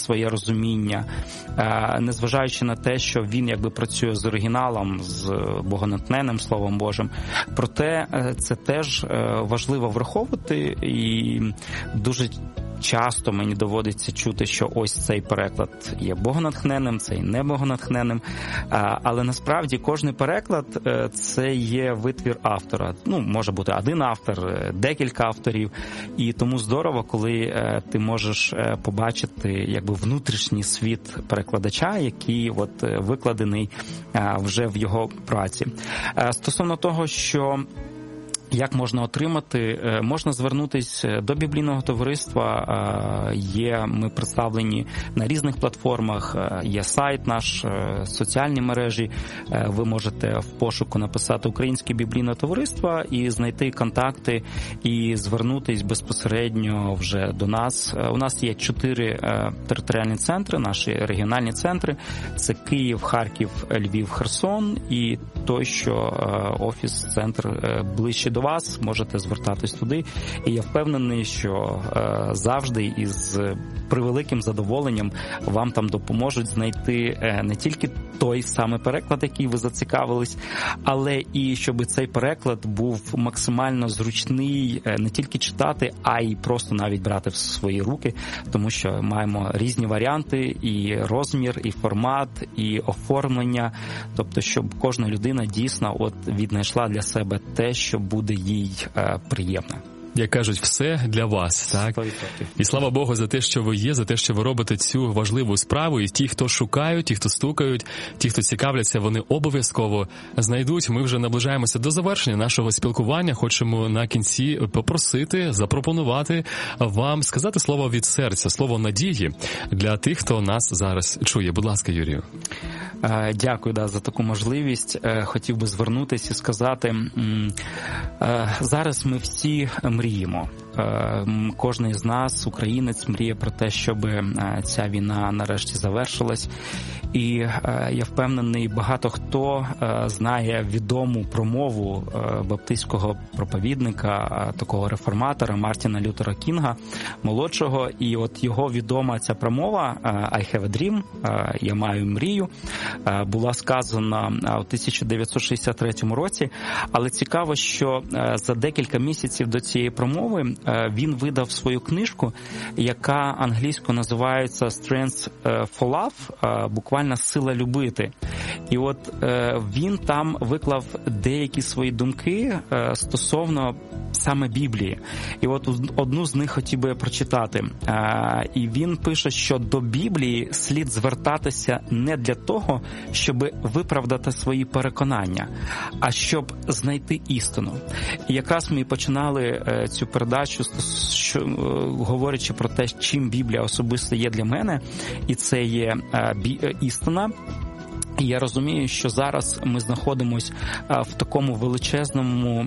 своє розуміння, незважаючи на те, що він якби працює з оригіналом, з богонатхненним Словом Божим. Проте це теж важливо враховувати, і дуже часто мені доводиться чути, що ось цей переклад є богонатхненним, цей не богонатхненним, але насправді кожний переклад – це є витвір автора. Може бути один автор, декілька авторів, і тому здорово, коли ти можеш побачити якби внутрішній світ перекладача, який от викладений вже в його праці. Стосовно того, що як можна отримати? Можна звернутися до біблійного товариства. Ми представлені на різних платформах, є сайт наш, соціальні мережі. Ви можете в пошуку написати «Українське біблійне товариство» і знайти контакти і звернутись безпосередньо вже до нас. У нас є 4 територіальні центри, наші регіональні центри. Це Київ, Харків, Львів, Херсон і той, що офіс-центр ближче до вас, можете звертатись туди. І я впевнений, що завжди із превеликим задоволенням вам там допоможуть знайти не тільки той самий переклад, який ви зацікавились, але і щоб цей переклад був максимально зручний не тільки читати, а й просто навіть брати в свої руки, тому що маємо різні варіанти, і розмір, і формат, і оформлення, тобто щоб кожна людина дійсно віднайшла для себе те, що буде їй приємно. Як кажуть, все для вас, так? 100%. І слава Богу за те, що ви є, за те, що ви робите цю важливу справу. І ті, хто шукають, ті, хто стукають, ті, хто цікавляться, вони обов'язково знайдуть. Ми вже наближаємося до завершення нашого спілкування. Хочемо на кінці попросити, запропонувати вам сказати слово від серця, слово надії для тих, хто нас зараз чує. Будь ласка, Юрію. Дякую за таку можливість. Хотів би звернутися і сказати, зараз ми всі мріємо. Кожен з нас, українець, мріє про те, щоб ця війна нарешті завершилась. І я впевнений, багато хто знає відому промову баптистського проповідника, такого реформатора Мартіна Лютера Кінга, молодшого. І от його відома ця промова «I have a dream», «Я маю мрію», була сказана у 1963 році. Але цікаво, що за декілька місяців до цієї промови він видав свою книжку, яка англійською називається «Strength for Love», буквально «Сила любити». І от він там виклав деякі свої думки стосовно саме Біблії. І от одну з них хотів би я прочитати. І він пише, що до Біблії слід звертатися не для того, щоб виправдати свої переконання, а щоб знайти істину. І якраз ми починали цю передачу, говорячи про те, чим Біблія особисто є для мене, і це є істина. І я розумію, що зараз ми знаходимося в такому величезному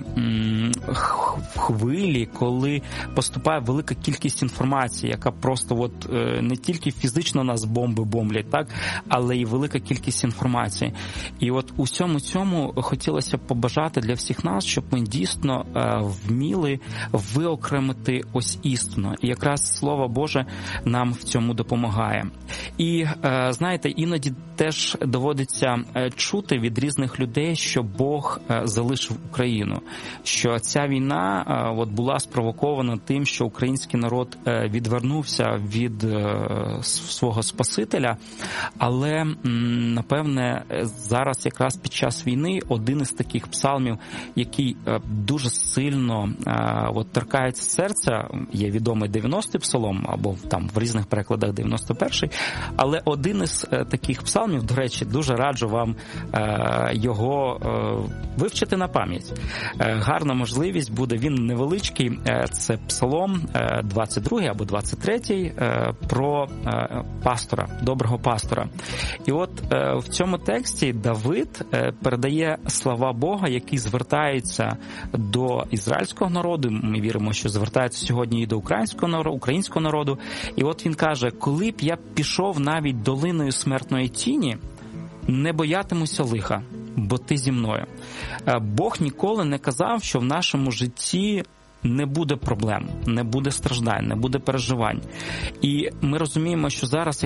хвилі, коли поступає велика кількість інформації, яка просто не тільки фізично нас бомблять, так, але й велика кількість інформації. І от у всьому цьому хотілося б побажати для всіх нас, щоб ми дійсно вміли виокремити ось істину. І якраз Слово Боже нам в цьому допомагає. І, знаєте, іноді теж доводиться чути від різних людей, що Бог залишив Україну, що ця війна була спровокована тим, що український народ відвернувся від свого Спасителя, але, напевне, зараз якраз під час війни один із таких псалмів, який дуже сильно торкається серця, є відомий 90-й псалом, або там в різних перекладах 91-й, але один із таких псалмів, до речі, дуже раджу вам його вивчити на пам'ять. Гарна можливість буде, він невеличкий, це Псалом 22 або 23 про пастора, доброго пастора. І от в цьому тексті Давид передає слова Бога, який звертається до ізраїльського народу, ми віримо, що звертається сьогодні і до українського народу. І от він каже: «Коли б я пішов навіть долиною смертної тіні, не боятимуся лиха, бо ти зі мною». Бог ніколи не казав, що в нашому житті не буде проблем, не буде страждань, не буде переживань. І ми розуміємо, що зараз